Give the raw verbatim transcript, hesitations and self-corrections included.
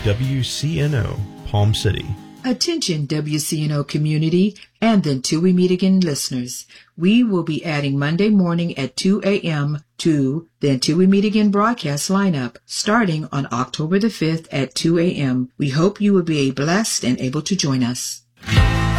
W C N O, Palm City. Attention W C N O community and then Till We Meet Again listeners. We will be adding Monday morning at two a.m. to the Until We Meet Again broadcast lineup starting on October the fifth at two a.m. We hope you will be blessed and able to join us.